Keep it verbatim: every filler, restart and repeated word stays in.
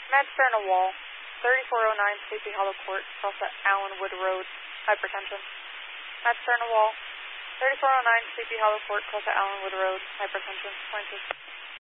Med sternal wall, thirty-four oh nine Sleepy Hollow Court, cross at Allenwood Road, hypertension. Med sternal wall, thirty-four oh nine Sleepy Hollow Court, cross at Allenwood Road, hypertension, point two.